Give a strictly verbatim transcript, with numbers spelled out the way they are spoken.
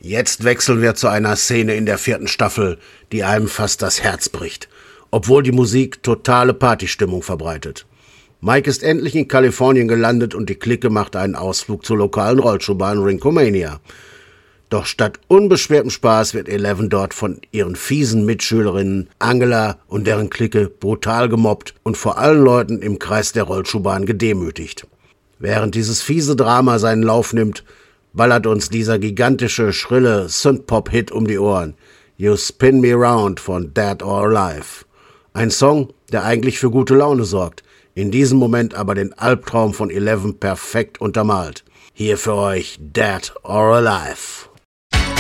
Jetzt wechseln wir zu einer Szene in der vierten Staffel, die einem fast das Herz bricht, obwohl die Musik totale Partystimmung verbreitet. Mike ist endlich in Kalifornien gelandet und die Clique macht einen Ausflug zur lokalen Rollschuhbahn Rinkomania. Doch statt unbeschwertem Spaß wird Eleven dort von ihren fiesen Mitschülerinnen Angela und deren Clique brutal gemobbt und vor allen Leuten im Kreis der Rollschuhbahn gedemütigt. Während dieses fiese Drama seinen Lauf nimmt, ballert uns dieser gigantische, schrille Synthpop-Hit um die Ohren. You Spin Me Round von Dead or Alive. Ein Song, der eigentlich für gute Laune sorgt, in diesem Moment aber den Albtraum von Eleven perfekt untermalt. Hier für euch Dead or Alive.